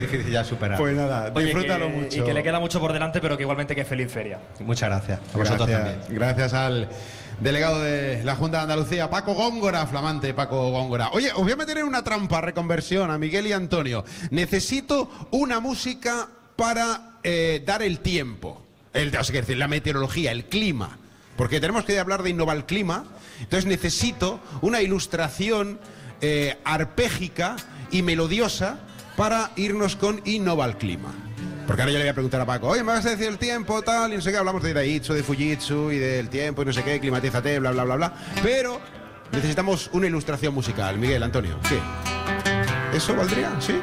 Difícil ya superar. Pues nada, Oye, disfrútalo mucho. Y que le queda mucho por delante, pero que igualmente que feliz feria. Muchas gracias. A vosotros también. Gracias al delegado de la Junta de Andalucía, Paco Góngora, flamante Paco Góngora. Oye, os voy a meter en una trampa, reconversión, a Miguel y Antonio. Necesito una música para dar el tiempo. O sea, decir, la meteorología, el clima. Porque tenemos que hablar de Innoval Clima. Entonces necesito una ilustración arpégica y melodiosa para irnos con Innoval Clima. Porque ahora yo le voy a preguntar a Paco, oye, ¿me vas a decir el tiempo, tal? Y no sé qué, hablamos de Daihatsu, de Fujitsu y del tiempo y no sé qué, climatízate, bla, bla, bla, bla. Pero necesitamos una ilustración musical. Miguel, Antonio, sí. ¿Eso valdría? ¿Sí?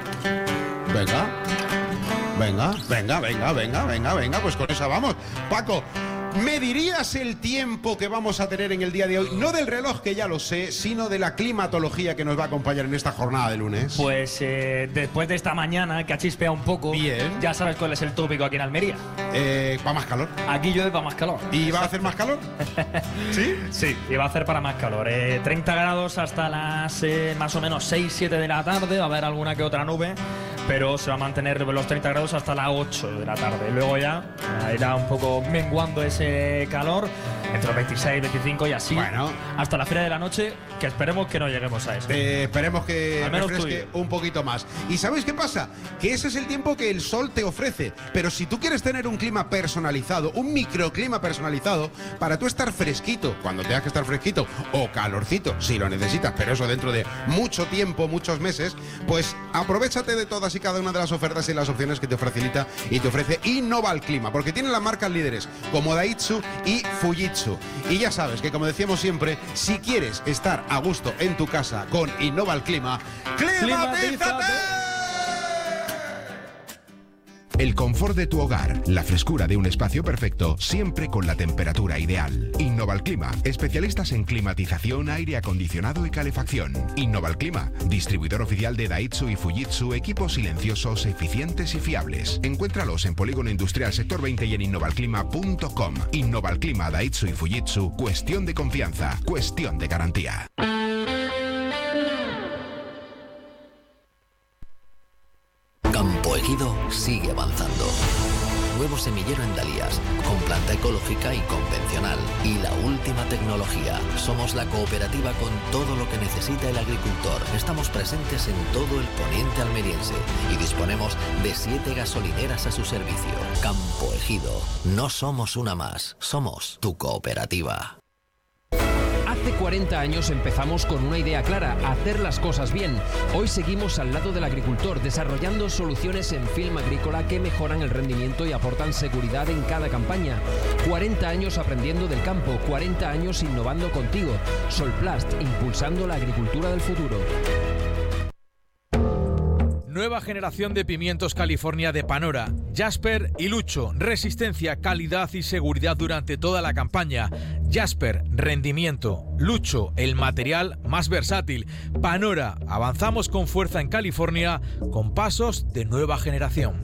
Venga, pues con esa vamos. Paco, ¿me dirías el tiempo que vamos a tener en el día de hoy? No del reloj, que ya lo sé, sino de la climatología que nos va a acompañar en esta jornada de lunes. Pues después de esta mañana, que ha chispeado un poco, bien, ya sabes cuál es el tópico aquí en Almería. ¿Para más calor? Aquí llueve para más calor. ¿Y va a hacer más calor? ¿Sí? Sí, y va a hacer para más calor. 30 grados hasta las más o menos 6, 7 de la tarde. Va a haber alguna que otra nube, pero se va a mantener los 30 grados hasta las 8 de la tarde. Luego ya irá un poco menguando ese calor entre los 26, 25 y así, bueno, hasta la feria de la noche, que esperemos que no lleguemos a eso. Esperemos que al menos refresque un poquito más. ¿Y sabéis qué pasa? Que ese es el tiempo que el sol te ofrece. Pero si tú quieres tener un clima personalizado, un microclima personalizado, para tú estar fresquito, cuando tengas que estar fresquito, o calorcito, si lo necesitas, pero eso dentro de mucho tiempo, muchos meses, pues aprovéchate de todas y cada una de las ofertas y las opciones que te facilita y te ofrece Innoval Clima, porque tiene las marcas líderes como Daihatsu y Fujitsu. Y ya sabes que, como decíamos siempre, si quieres estar a gusto en tu casa con Innoval Clima, ¡climatízate! El confort de tu hogar, la frescura de un espacio perfecto, siempre con la temperatura ideal. Innoval Clima, especialistas en climatización, aire acondicionado y calefacción. Innoval Clima, distribuidor oficial de Daihatsu y Fujitsu, equipos silenciosos, eficientes y fiables. Encuéntralos en Polígono Industrial Sector 20 y en innovalclima.com. Innoval Clima, Daihatsu y Fujitsu, cuestión de confianza, cuestión de garantía. Campo Ejido sigue avanzando. Nuevo semillero en Dalías, con planta ecológica y convencional. Y la última tecnología. Somos la cooperativa con todo lo que necesita el agricultor. Estamos presentes en todo el poniente almeriense y disponemos de 7 gasolineras a su servicio. Campo Ejido. No somos una más, somos tu cooperativa. Hace 40 años empezamos con una idea clara, hacer las cosas bien. Hoy seguimos al lado del agricultor, desarrollando soluciones en film agrícola que mejoran el rendimiento y aportan seguridad en cada campaña. 40 años aprendiendo del campo, 40 años innovando contigo. Solplast, impulsando la agricultura del futuro. Nueva generación de pimientos California de Panora, Jasper y Lucho. Resistencia, calidad y seguridad durante toda la campaña. Jasper, rendimiento. Lucho, el material más versátil. Panora, avanzamos con fuerza en California con pasos de nueva generación.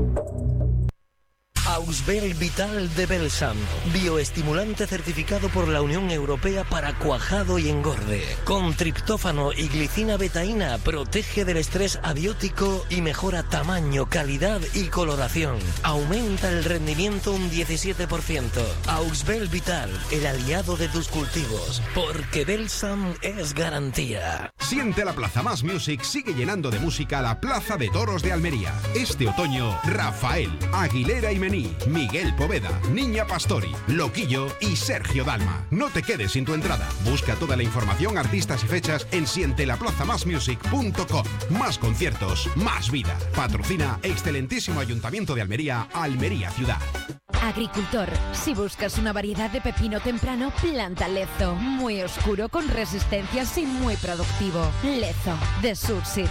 Ausbel Vital de Belsam, bioestimulante certificado por la Unión Europea para cuajado y engorde. Con triptófano y glicina betaína, protege del estrés abiótico y mejora tamaño, calidad y coloración. Aumenta el rendimiento un 17%. Ausbel Vital, el aliado de tus cultivos, porque Belsam es garantía. Siente la Plaza Más Music sigue llenando de música la Plaza de Toros de Almería. Este otoño, Rafael, Aguilera y Mení, Miguel Poveda, Niña Pastori, Loquillo y Sergio Dalma. No te quedes sin tu entrada. Busca toda la información, artistas y fechas en sientelaplazamasmusic.com. Más conciertos, más vida. Patrocina excelentísimo Ayuntamiento de Almería, Almería Ciudad. Agricultor, si buscas una variedad de pepino temprano, planta Lezo. Muy oscuro, con resistencias y muy productivo. Lezo, de Surseeds.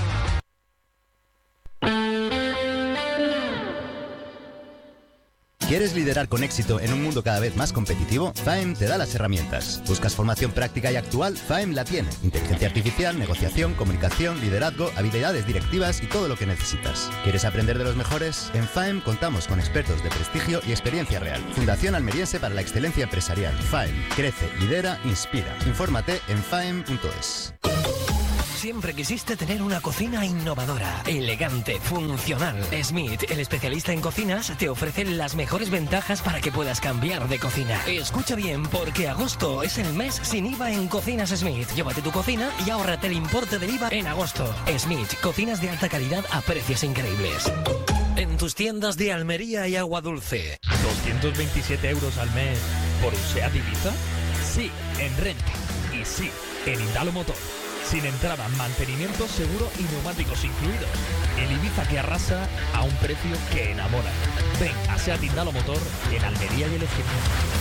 ¿Quieres liderar con éxito en un mundo cada vez más competitivo? FAEM te da las herramientas. ¿Buscas formación práctica y actual? FAEM la tiene. Inteligencia artificial, negociación, comunicación, liderazgo, habilidades directivas y todo lo que necesitas. ¿Quieres aprender de los mejores? En FAEM contamos con expertos de prestigio y experiencia real. Fundación Almeriense para la Excelencia Empresarial. FAEM. Crece, lidera, inspira. Infórmate en faem.es. Siempre quisiste tener una cocina innovadora, elegante, funcional. Smith, el especialista en cocinas, te ofrece las mejores ventajas para que puedas cambiar de cocina. Escucha bien, porque agosto es el mes sin IVA en Cocinas Smith. Llévate tu cocina y ahórrate el importe del IVA en agosto. Smith, cocinas de alta calidad a precios increíbles. En tus tiendas de Almería y Agua Dulce. 227 euros al mes por un SEAT Ibiza. Sí, en renting. Y sí, en Indalo Motor. Sin entrada, mantenimiento, seguro y neumáticos incluidos. El Ibiza que arrasa a un precio que enamora. Ven a SEAT Indalo Motor en Almería y El Ejido.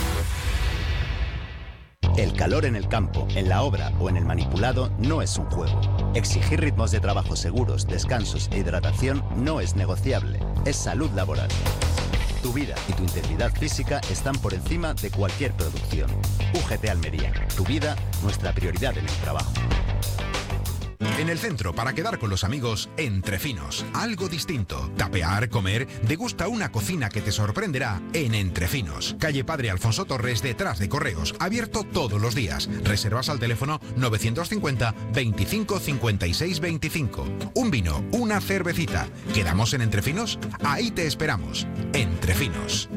El calor en el campo, en la obra o en el manipulado no es un juego. Exigir ritmos de trabajo seguros, descansos e hidratación no es negociable. Es salud laboral. Tu vida y tu integridad física están por encima de cualquier producción. UGT Almería. Tu vida, nuestra prioridad en el trabajo. En el centro, para quedar con los amigos, Entre Finos. Algo distinto. Tapear, comer, degusta una cocina que te sorprenderá en Entre Finos. Calle Padre Alfonso Torres, detrás de Correos. Abierto todos los días. Reservas al teléfono 950 25 56 25. Un vino, una cervecita. ¿Quedamos en Entre Finos? Ahí te esperamos. Entre Finos.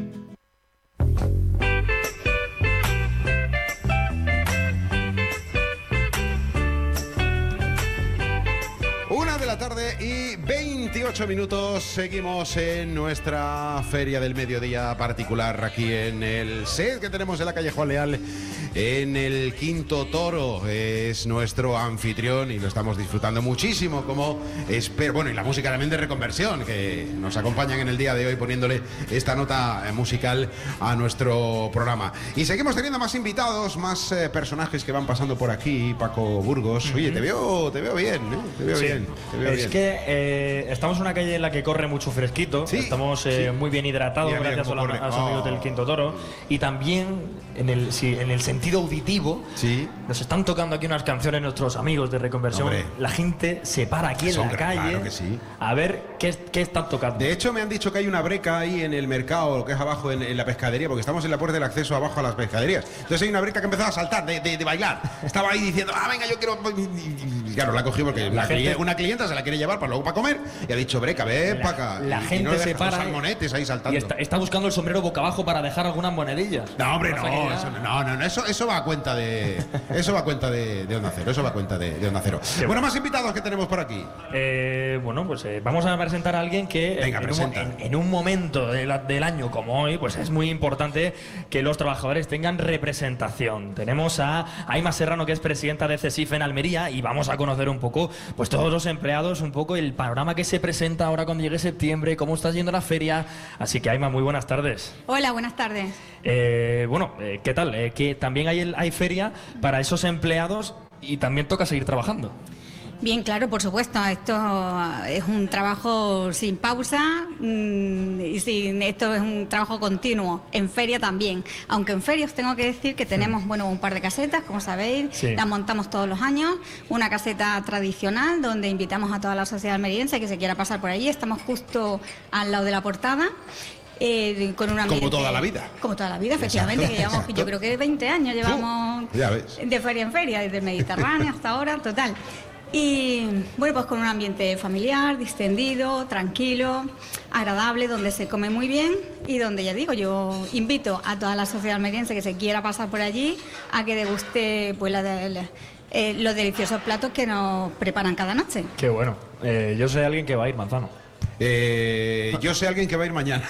1 de la tarde y 28 minutos. Seguimos en nuestra feria del mediodía particular aquí en el set que tenemos en la calle Juan Leal, en el Quinto Toro. Es nuestro anfitrión y lo estamos disfrutando muchísimo, como espero. Bueno, y la música también de Reconversión, que nos acompañan en el día de hoy poniéndole esta nota musical a nuestro programa. Y seguimos teniendo más invitados, más personajes que van pasando por aquí. Paco Burgos. Oye, te veo bien, ¿eh? Te veo bien. Es que estamos en una calle en la que corre mucho fresquito. Sí, estamos sí. muy bien hidratados, Mira, gracias a cómo los corre. amigos del Quinto Toro. Y también en el sentido auditivo, Sí. nos están tocando aquí unas canciones nuestros amigos de Reconversión. Hombre. La gente se para aquí en la calle, claro que sí. a ver qué están tocando. De hecho, me han dicho que hay una breca ahí en el mercado, lo que es abajo en la pescadería, porque estamos en la puerta del acceso abajo a las pescaderías. Entonces hay una breca que empezó a saltar, de bailar. Estaba ahí diciendo, venga, yo quiero... Y claro, la cogí porque una clienta se la quiere llevar para luego para comer y ha dicho, breca, ve para acá. La Y gente no se deja para los salmonetes ahí saltando. y está buscando el sombrero boca abajo para dejar algunas monedillas. No, hombre, Pasa que no, ya- eso va a cuenta de Onda Cero, eso va a cuenta de Onda Cero. Qué Bueno, más invitados que tenemos por aquí. Vamos a presentar a alguien que Venga, presenta. en un momento del año como hoy, pues es muy importante que los trabajadores tengan representación. Tenemos a Aima Serrano, que es presidenta de CESIF en Almería, y vamos a conocer un poco, pues todos los empleados, un poco el panorama que se presenta ahora cuando llegue septiembre, cómo está yendo la feria. Así que Aima, muy buenas tardes. Hola, buenas tardes. ¿Qué tal? Que también hay feria para esos empleados y también toca seguir trabajando. Bien, claro, por supuesto. Esto es un trabajo sin pausa esto es un trabajo continuo. En feria también. Aunque en feria os tengo que decir que tenemos un par de casetas, como sabéis. Sí. Las montamos todos los años. Una caseta tradicional donde invitamos a toda la sociedad almeriense que se quiera pasar por allí. Estamos justo al lado de la portada. Con un ambiente, Como toda la vida. Como toda la vida, efectivamente. Exacto, Que llevamos, exacto. yo creo que 20 años llevamos Ya ves. de feria en feria, desde el Mediterráneo hasta ahora, total. Y bueno, pues con un ambiente familiar, distendido, tranquilo, agradable, donde se come muy bien y donde, ya digo, yo invito a toda la sociedad almeriense que se quiera pasar por allí a que deguste pues los deliciosos platos que nos preparan cada noche. Qué bueno. Yo soy alguien que va a ir, Manzano. Yo sé alguien que va a ir mañana.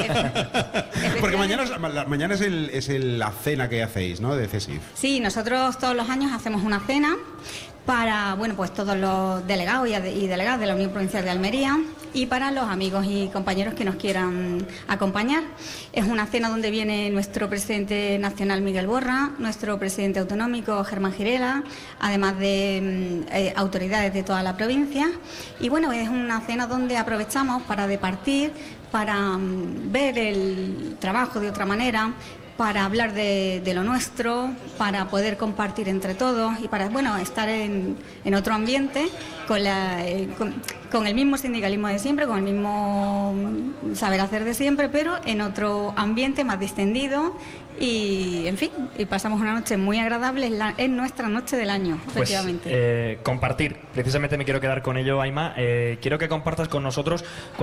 Porque mañana es la cena que hacéis, ¿no? De CESIF. Sí, nosotros todos los años hacemos una cena para, pues todos los delegados y delegadas de la Unión Provincial de Almería y para los amigos y compañeros que nos quieran acompañar. Es una cena donde viene nuestro presidente nacional Miguel Borra, nuestro presidente autonómico Germán Girela, además de autoridades de toda la provincia. Y bueno, es una cena donde aprovechamos para departir para ver el trabajo de otra manera, para hablar de lo nuestro, para poder compartir entre todos y para, bueno, estar en otro ambiente con el mismo sindicalismo de siempre, con el mismo saber hacer de siempre, pero en otro ambiente más distendido y, en fin, y pasamos una noche muy agradable, es nuestra noche del año, efectivamente. Compartir, precisamente me quiero quedar con ello, Aima. Quiero que compartas con nosotros